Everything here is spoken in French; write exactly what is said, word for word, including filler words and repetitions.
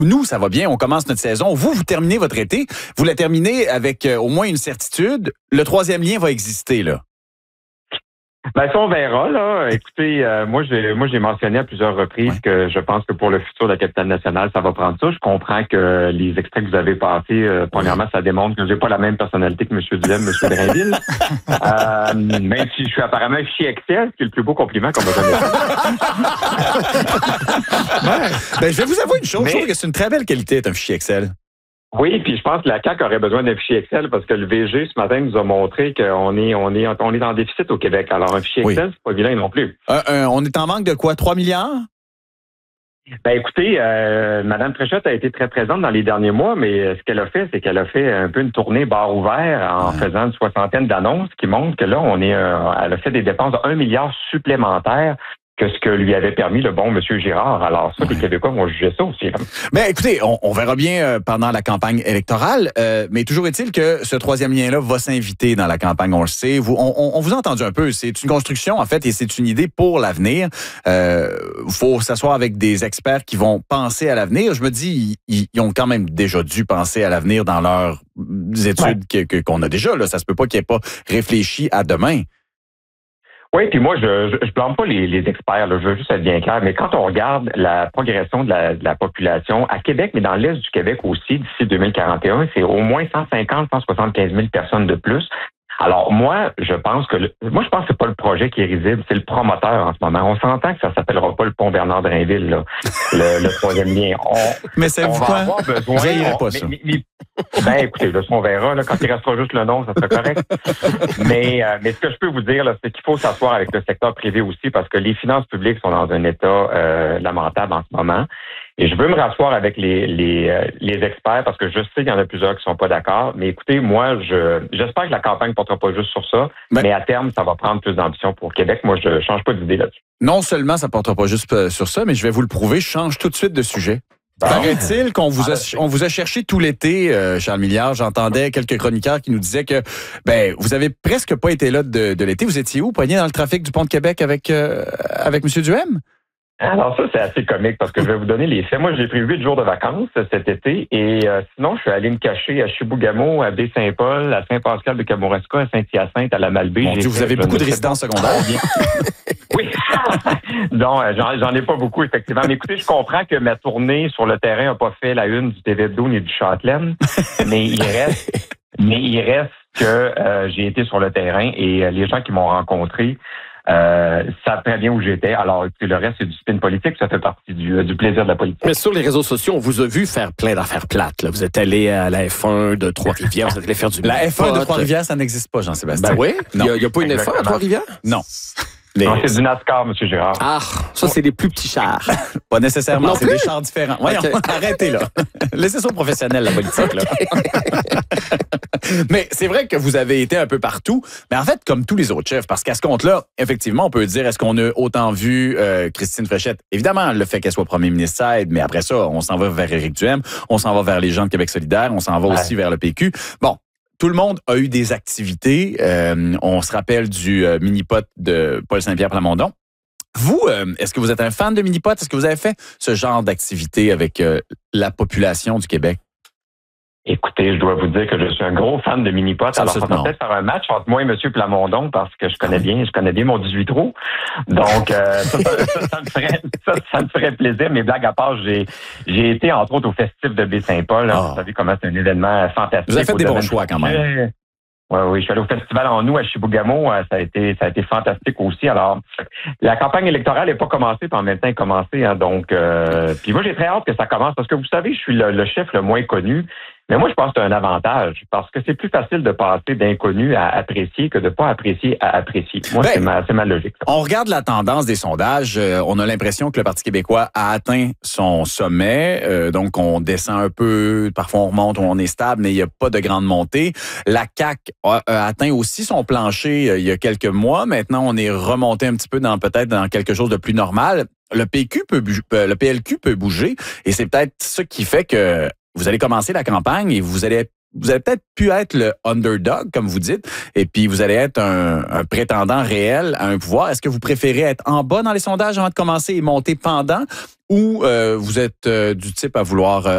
nous, ça va bien, on commence notre saison. Vous, vous terminez votre été, vous la terminez avec euh, au moins une certitude. Le troisième lien va exister, là. Ben ça, on verra, là. Écoutez, euh, moi, j'ai moi j'ai mentionné à plusieurs reprises ouais. que je pense que pour le futur de la capitale nationale, ça va prendre ça. Je comprends que les extraits que vous avez passés, euh, premièrement, ça démontre que j'ai pas la même personnalité que M. Duhem, M. Drainville. euh, même si je suis apparemment un fichier Excel, ce qui est le plus beau compliment qu'on m'a jamais fait. Ouais. Ben, je vais vous avouer une chose, Mais... je trouve que c'est une très belle qualité d'être un fichier Excel. Oui, puis je pense que la C A Q aurait besoin d'un fichier Excel parce que le V G ce matin nous a montré qu'on est on est on est en déficit au Québec. Alors un fichier Excel, oui. c'est pas vilain non plus. Euh, euh, on est en manque de quoi, trois milliards? Ben écoutez, euh, Mme Fréchette a été très présente dans les derniers mois, mais ce qu'elle a fait, c'est qu'elle a fait un peu une tournée bar ouvert en ouais. faisant une soixantaine d'annonces qui montrent que là, on est euh, elle a fait des dépenses de un milliard supplémentaires que ce que lui avait permis le bon M. Girard. Alors ça, ouais. les Québécois vont juger ça aussi. Hein. Mais écoutez, on, on verra bien euh, pendant la campagne électorale, euh, mais toujours est-il que ce troisième lien-là va s'inviter dans la campagne, on le sait. Vous, on, on, on vous a entendu un peu, c'est une construction en fait et c'est une idée pour l'avenir. Il euh, faut s'asseoir avec des experts qui vont penser à l'avenir. Je me dis, ils, ils ont quand même déjà dû penser à l'avenir dans leurs études ouais. que, que, qu'on a déjà. Là. Ça se peut pas qu'ils aient pas réfléchi à demain. Oui, puis moi, je je, je blâme pas les, les experts, là, je veux juste être bien clair, mais quand on regarde la progression de la, de la population à Québec, mais dans l'Est du Québec aussi, d'ici deux mille quarante et un, c'est au moins cent cinquante à cent soixante-quinze mille personnes de plus. Alors moi, je pense que le, moi je pense que c'est pas le projet qui est risible, c'est le promoteur en ce moment. On s'entend que ça s'appellera pas le pont Bernard Drainville, là, le, le troisième lien. On, mais c'est on va quoi? avoir besoin. On, pas mais, ça. Mais, mais, ben écoutez, là, on verra. Là, quand il restera juste le nom, ça sera correct. mais, euh, mais ce que je peux vous dire, là, c'est qu'il faut s'asseoir avec le secteur privé aussi, parce que les finances publiques sont dans un état euh, lamentable en ce moment. Et je veux me rasseoir avec les, les, euh, les experts parce que je sais qu'il y en a plusieurs qui sont pas d'accord. Mais écoutez, moi, je j'espère que la campagne ne portera pas juste sur ça, mais, mais à terme, ça va prendre plus d'ambition pour Québec. Moi, je ne change pas d'idée là-dessus. Non seulement ça ne portera pas juste sur ça, mais je vais vous le prouver, je change tout de suite de sujet. Bon. Paraît-il qu'on vous a, on vous a cherché tout l'été, euh, Charles Milliard. J'entendais quelques chroniqueurs qui nous disaient que ben vous avez presque pas été là de, de l'été. Vous étiez où, poigné dans le trafic du pont de Québec avec, euh, avec M. Duhem? Alors ça, c'est assez comique parce que je vais vous donner les faits. Moi, j'ai pris huit jours de vacances cet été et euh, sinon, je suis allé me cacher à Chibougamau, à Baie-Saint-Paul, à Saint-Pascal de Kamouraska, à Saint-Hyacinthe, à la Malbaie. Mon Dieu, vous avez beaucoup de résidences secondaires. Oui. Donc, j'en, j'en ai pas beaucoup, effectivement. Mais écoutez, je comprends que ma tournée sur le terrain n'a pas fait la une du T V Hebdo ni du Châtelaine, mais il reste, mais il reste que euh, j'ai été sur le terrain et euh, les gens qui m'ont rencontré Euh, savent très bien où j'étais. Alors, le reste, c'est du spin politique. Ça fait partie du, du plaisir de la politique. Mais sur les réseaux sociaux, on vous a vu faire plein d'affaires plates. Là. Vous êtes allé à la F un de Trois-Rivières. Vous êtes allé faire du La F un de Trois-Rivières, ça n'existe pas, Jean-Sébastien. Ben oui. Il n'y a, a pas une Exactement. F un à Trois-Rivières? Non. Les... Non, c'est du NASCAR, M. Gérard. Ah, ça, c'est des plus petits chars. Pas nécessairement, non c'est plus? des chars différents. Voyons, okay. Arrêtez là. Laissez ça aux professionnels, la politique. Là. Mais c'est vrai que vous avez été un peu partout. Mais en fait, comme tous les autres chefs, parce qu'à ce compte-là, effectivement, on peut dire, est-ce qu'on a autant vu euh, Christine Fréchette? Évidemment, le fait qu'elle soit premier ministre, ça aide, mais après ça, on s'en va vers Éric Duhem, on s'en va vers les gens de Québec solidaire, on s'en va ouais. aussi vers le P Q. Bon. Tout le monde a eu des activités. Euh, on se rappelle du euh, mini-pot de Paul Saint-Pierre Plamondon. Vous, euh, est-ce que vous êtes un fan de mini-pot? Est-ce que vous avez fait ce genre d'activité avec euh, la population du Québec? Écoutez, je dois vous dire que je suis un gros fan de mini-pot. Alors, ça peut peut-être faire un match entre moi et M. Plamondon parce que je connais bien, je connais bien mon dix-huit trous. Donc, euh, ça, ça, ça, ça, me ferait, ça, ça me ferait plaisir. Mais blague à part, j'ai, j'ai été, entre autres, au Festif de Baie-Saint-Paul. Oh. Vous savez comment c'est un événement fantastique. Vous avez fait des bons choix quand même. Oui, oui, je suis allé au festival en août à Chibougamau, ça a été ça a été fantastique aussi. Alors, la campagne électorale n'est pas commencée, puis en même temps elle est commencée, hein, donc euh, puis moi j'ai très hâte que ça commence parce que vous savez, je suis le, le chef le moins connu. Mais moi, je pense que c'est un avantage parce que c'est plus facile de passer d'inconnu à apprécier que de pas apprécier à apprécier. Moi, ben, c'est, ma, c'est ma logique. Ça. On regarde la tendance des sondages. Euh, on a l'impression que le Parti québécois a atteint son sommet. Euh, donc, on descend un peu. Parfois, on remonte, on est stable, mais il n'y a pas de grande montée. La C A Q a, a atteint aussi son plancher euh, il y a quelques mois. Maintenant, on est remonté un petit peu dans peut-être dans quelque chose de plus normal. Le P Q peut, le P L Q peut bouger et c'est peut-être ce qui fait que vous allez commencer la campagne et vous allez vous allez peut-être pu être le underdog, comme vous dites, et puis vous allez être un, un prétendant réel à un pouvoir. Est-ce que vous préférez être en bas dans les sondages avant de commencer et monter pendant, ou euh, vous êtes euh, du type à vouloir euh,